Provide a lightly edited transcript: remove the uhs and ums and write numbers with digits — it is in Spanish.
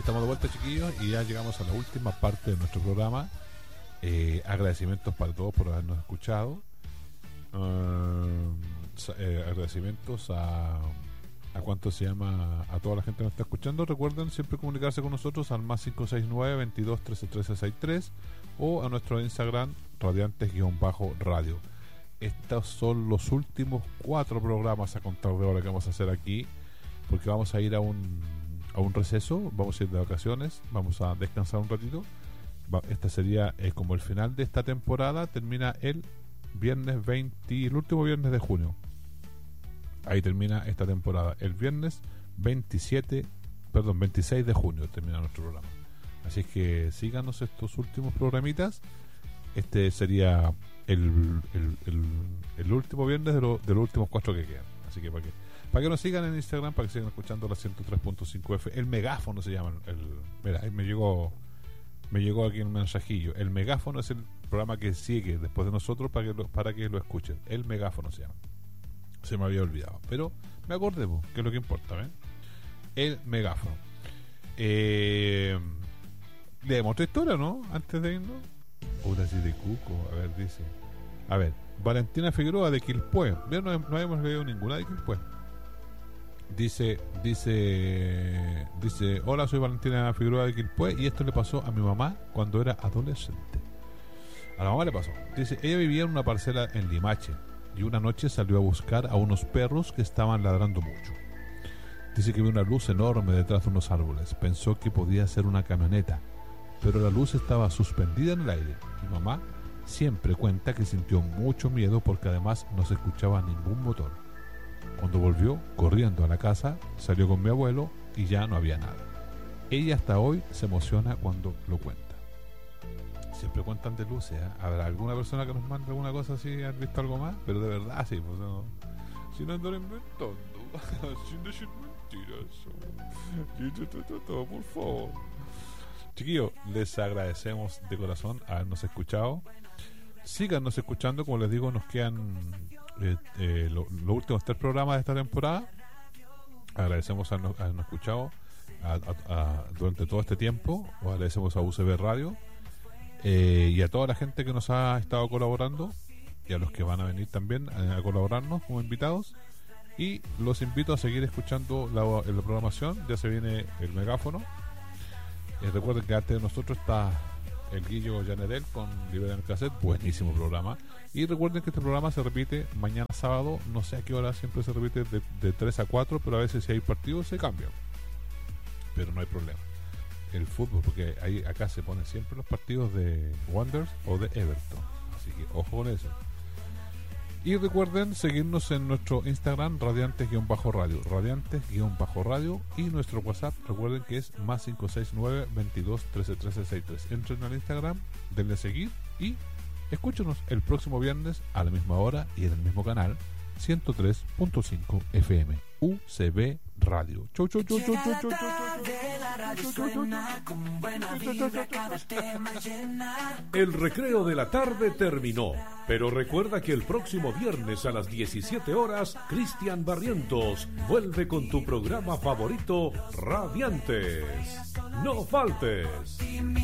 estamos de vuelta, chiquillos, y ya llegamos a la última parte de nuestro programa. Agradecimientos para todos por habernos escuchado. Agradecimientos a cuánto se llama, a toda la gente que nos está escuchando. Recuerden siempre comunicarse con nosotros al más 569-22-13-1363 o a nuestro Instagram radiantes-radio. Estos son los últimos 4 programas a contar de ahora que vamos a hacer aquí, porque vamos a ir a un receso, vamos a ir de vacaciones, vamos a descansar un ratito. Este sería como el final de esta temporada. Termina el viernes 20, el último viernes de junio. Ahí termina esta temporada. El viernes 26 de junio termina nuestro programa. Así es que síganos estos últimos programitas. Este sería el último viernes de los últimos 4 que quedan. Así que para que nos sigan en Instagram, para que sigan escuchando la 103.5 F. El megáfono se llama. Mira, ahí me llegó aquí un mensajillo. El megáfono es el programa que sigue después de nosotros para que lo escuchen. El megáfono se llama. Se me había olvidado, pero me acordé, que es lo que importa, ¿ven? El megáfono. Leemos otra historia, ¿no? Antes de irnos. Ahora sí de Cuco. A ver, dice. A ver, Valentina Figueroa de Quilpué. Bien, no hemos leído ninguna de Quilpué. Dice, hola, soy Valentina Figueroa de Quilpué y esto le pasó a mi mamá cuando era adolescente. A la mamá le pasó. Dice, ella vivía en una parcela en Limache y una noche salió a buscar a unos perros que estaban ladrando mucho. Dice que vio una luz enorme detrás de unos árboles. Pensó que podía ser una camioneta, pero la luz estaba suspendida en el aire. Mi mamá siempre cuenta que sintió mucho miedo porque además no se escuchaba ningún motor. Cuando volvió corriendo a la casa, salió con mi abuelo y ya no había nada. Ella hasta hoy se emociona cuando lo cuenta. Siempre cuentan de luces, ¿eh? ¿Habrá alguna persona que nos mande alguna cosa así? ¿Has visto algo más? Pero de verdad, sí, pues no. Si no andan inventando, sin decir mentiras. Por favor. Chiquillos, les agradecemos de corazón habernos escuchado. Síganos escuchando, como les digo, nos quedan los últimos 3 programas de esta temporada. Agradecemos habernos escuchado durante todo este tiempo. Agradecemos a UCB Radio y a toda la gente que nos ha estado colaborando y a los que van a venir también a colaborarnos como invitados. Y los invito a seguir escuchando la programación. Ya se viene el megáfono. Recuerden que antes de nosotros está el Guillo Llanedel con Libera el Cassette, buenísimo programa. Y recuerden que este programa se repite mañana sábado, no sé a qué hora, siempre se repite de 3 a 4, pero a veces si hay partidos se cambia. Pero no hay problema. El fútbol, porque acá se ponen siempre los partidos de Wanderers o de Everton. Así que ojo con eso. Y recuerden seguirnos en nuestro Instagram Radiantes-Radio, Radiantes-Radio, y nuestro WhatsApp, recuerden que es más 569-22-13-1363. Entren al Instagram, denle a seguir y escúchenos el próximo viernes a la misma hora y en el mismo canal 103.5 FM UCB Radio. Chau. El recreo de la tarde terminó, pero recuerda que el próximo viernes a las 17 horas, Cristian Barrientos vuelve con tu programa favorito, Radiantes. No faltes.